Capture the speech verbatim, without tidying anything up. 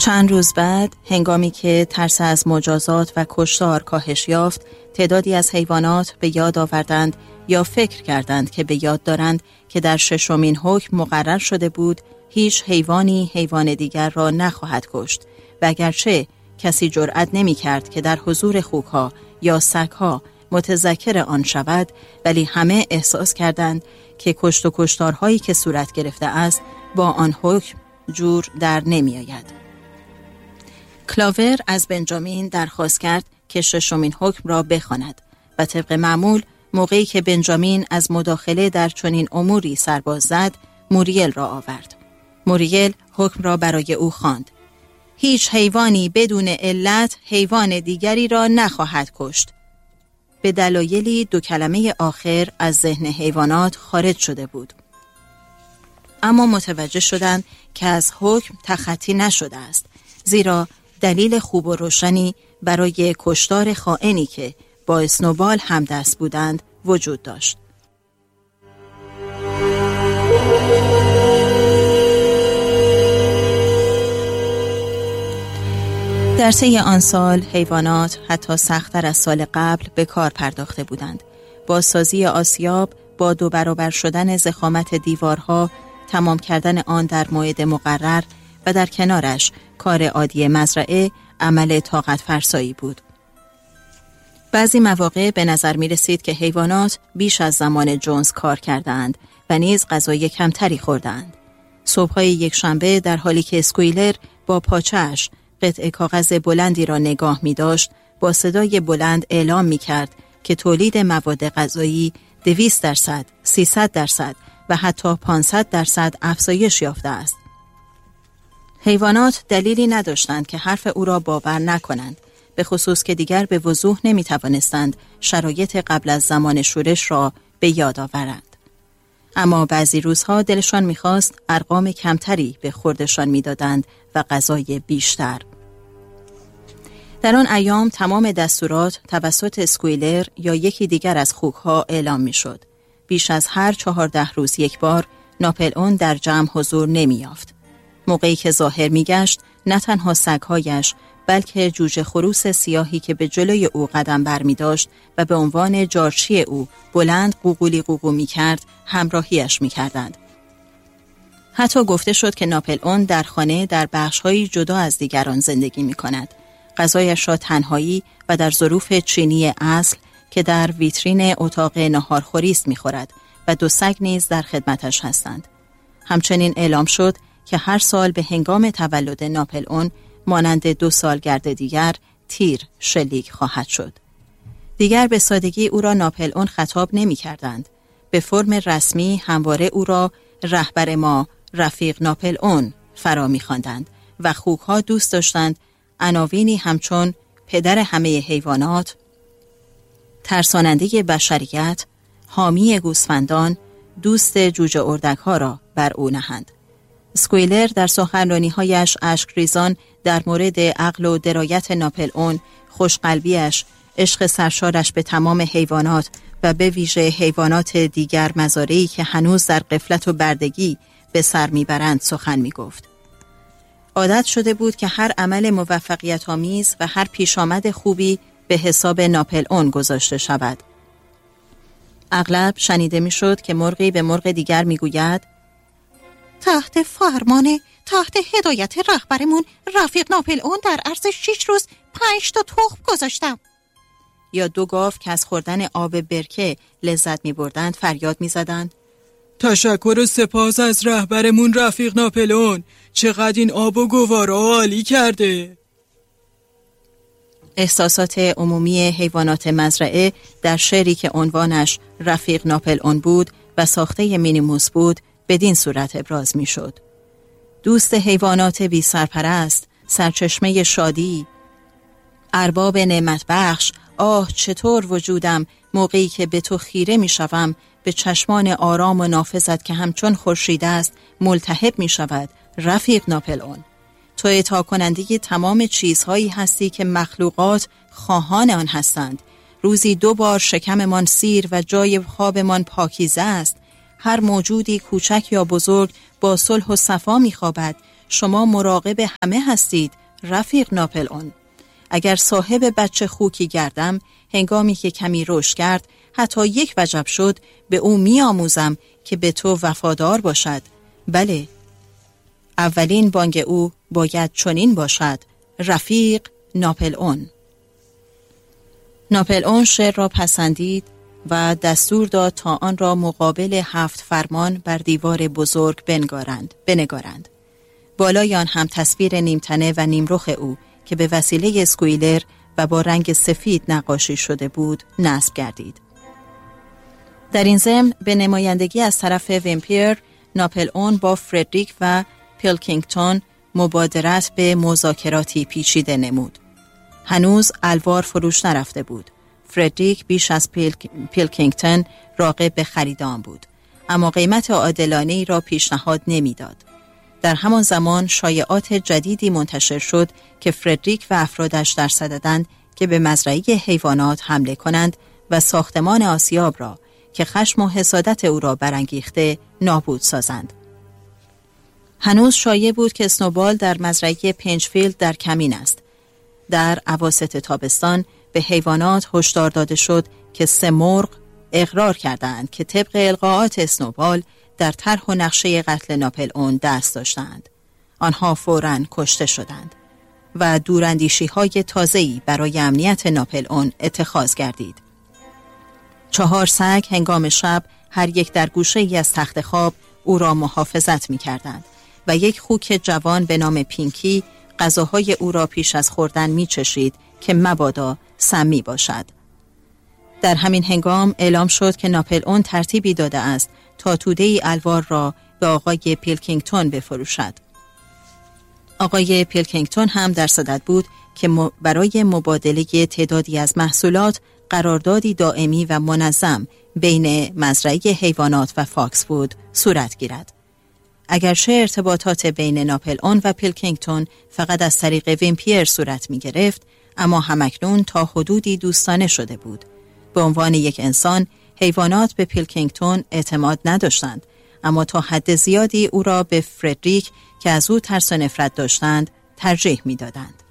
چند روز بعد، هنگامی که ترس از مجازات و کشتار کاهش یافت، تعدادی از حیوانات به یاد آوردند یا فکر کردند که به یاد دارند که در ششمین حکم مقرر شده بود هیچ حیوانی حیوان دیگر را نخواهد کشت و اگرچه کسی جرأت نمی کرد که در حضور خوکها یا سگها متذکر آن شود، ولی همه احساس کردند که کشت و کشتارهایی که صورت گرفته است با آن حکم جور در نمی آید. کلاور از بنجامین درخواست کرد که ششمین حکم را بخواند و طبق معمول موقعی که بنجامین از مداخله در چنین اموری سرباز زد، موریل را آورد. موریل حکم را برای او خواند. هیچ حیوانی بدون علت حیوان دیگری را نخواهد کشت. به دلایلی دو کلمه آخر از ذهن حیوانات خارج شده بود. اما متوجه شدند که از حکم تخطی نشده است، زیرا دلیل خوب و روشنی برای کشتار خائنی که با اسنوبال همدست بودند وجود داشت. در طی آن سال حیوانات حتی سخت‌تر از سال قبل به کار پرداخته بودند. بازسازی آسیاب با دو برابر شدن ضخامت دیوارها، تمام کردن آن در موعد مقرر و در کنارش کار عادی مزرعه عمل طاقت فرسایی بود. بعضی مواقع به نظر می رسید که حیوانات بیش از زمان جونز کار کردند و نیز غذای کمتری خوردند. صبح‌های یک شنبه در حالی که اسکویلر با پاچه‌اش قطعه کاغذ بلندی را نگاه می داشت، با صدای بلند اعلام می کرد که تولید مواد غذایی دویست درصد، سیصد درصد و حتی پانصد درصد افزایش یافته است. حیوانات دلیلی نداشتند که حرف او را باور نکنند، به خصوص که دیگر به وضوح نمی توانستند شرایط قبل از زمان شورش را به یاد آورند. اما بعضی روزها دلشان می‌خواست ارقام کمتری به خوردشان می‌دادند و غذای بیشتر. در آن ایام تمام دستورات توسط اسکویلر یا یکی دیگر از خوک‌ها اعلام می‌شد. بیش از هر چهارده روز یک بار ناپل اون در جمع حضور نمی‌یافت. موقعی که ظاهر می‌گشت، نه تنها سگ‌هایش بلکه جوجه خروس سیاهی که به جلوی او قدم برمی داشت و به عنوان جارچی او بلند قوقولی قوقو می کرد همراهیش می کردند. حتی گفته شد که ناپل اون در خانه در بخش‌هایی جدا از دیگران زندگی می کند. غذایش را تنهایی و در ظروف چینی اصل که در ویترین اتاق ناهارخوری است می خورد و دو سگ نیز در خدمتش هستند. همچنین اعلام شد که هر سال به هنگام تولد ناپل اون مانند دو سالگرد دیگر تیر شلیک خواهد شد. دیگر به سادگی او را ناپل اون خطاب نمی کردند. به فرم رسمی همواره او را رهبر ما، رفیق ناپل اون فرا می خواندند و خوک‌ها دوست داشتند عناوینی همچون پدر همه حیوانات، ترساننده بشریت، حامی گوسفندان، دوست جوجه اردک‌ها را بر او نهند. اسکویلر در سخنرانی‌هایش اشک‌ریزان در مورد عقل و درایت ناپل اون، خوشقلبیش، عشق سرشارش به تمام حیوانات و به ویژه حیوانات دیگر مزارعی که هنوز در غفلت و بردگی به سر میبرند سخن میگفت. عادت شده بود که هر عمل موفقیت آمیز و هر پیشامد خوبی به حساب ناپل اون گذاشته شود. اغلب شنیده میشد که مرغی به مرغ دیگر میگوید تحت فرمان، تحت هدایت رهبرمون رفیق ناپل اون در عرض شش روز پنج تا تخم گذاشتم. یا دو گاو که از خوردن آب برکه لذت می بردند فریاد می زدند تشکر و سپاس از رهبرمون رفیق ناپل اون، چقدر این آب و گوارا عالی کرده. احساسات عمومی حیوانات مزرعه در شعری که عنوانش رفیق ناپل اون بود و ساخته مینیموس بود بدین صورت ابراز می شد. دوست حیوانات بی سرپرست، سرچشمه شادی، ارباب نعمت بخش، آه چطور وجودم موقعی که به تو خیره می شوم، به چشمان آرام و نافذت که همچون خورشید است ملتهب می شود. رفیق ناپل اون، تو اطاع کننده تمام چیزهایی هستی که مخلوقات خواهان آن هستند. روزی دو بار شکممان سیر و جای خوابمان پاکیزه است. هر موجودی کوچک یا بزرگ با صلح و صفا می خوابد. شما مراقب همه هستید رفیق ناپلئون. اگر صاحب بچه خوکی گردم، هنگامی که کمی رشد کرد حتی یک وجب شد، به او می آموزم که به تو وفادار باشد. بله، اولین بانگ او باید چنین باشد: رفیق ناپلئون. ناپلئون شعر را پسندید و دستور داد تا آن را مقابل هفت فرمان بر دیوار بزرگ بنگارند بنگارند. بالای آن هم تصویر نیمتنه و نیمرخ او که به وسیله اسکویلر و با رنگ سفید نقاشی شده بود نصب گردید. در این ضمن به نمایندگی از طرف ومپیر، ناپلئون با فردریک و پیلکینگتون مبادرت به مذاکراتی پیچیده نمود. هنوز الوار فروش نرفته بود. فردریک بیش از پیلک... پیلکینگتون راغب به خرید آن بود، اما قیمت عادلانه‌ای را پیشنهاد نمیداد. در همان زمان شایعات جدیدی منتشر شد که فردریک و افرادش در صددند که به مزرعه حیوانات حمله کنند و ساختمان آسیاب را که خشم و حسادت او را برانگیخته نابود سازند. هنوز شایع بود که اسنوبال در مزرعه پنجفیلد در کمین است. در اواسط تابستان به حیوانات هشدار داده شد که سه مرغ اقرار کردند که طبق القاءات اسنوبال در طرح و نقشه قتل ناپلئون دست داشتند. آنها فوراً کشته شدند و دوراندیشی‌های تازه‌ای برای امنیت ناپلئون اتخاذ گردید. چهار سگ هنگام شب هر یک در گوشه‌ای از تخت خواب او را محافظت می‌کردند و یک خوک جوان به نام پینکی غذاهای او را پیش از خوردن می‌چشید که مبادا سمی باشد. در همین هنگام اعلام شد که ناپلئون ترتیبی داده است تا توده‌ای الوار را به آقای پیلکینگتون بفروشد. آقای پیلکینگتون هم در صدد بود که برای مبادله تعدادی از محصولات قراردادی دائمی و منظم بین مزرعه حیوانات و فاکس‌فود صورت گیرد. اگرچه ارتباطات بین ناپلئون و پیلکینگتون فقط از طریق ومپیر صورت می گرفت، اما همکنون تا حدودی دوستانه شده بود. به عنوان یک انسان، حیوانات به پیلکینگتون اعتماد نداشتند، اما تا حد زیادی او را به فردریک که از او ترس و نفرت داشتند ترجیح می دادند.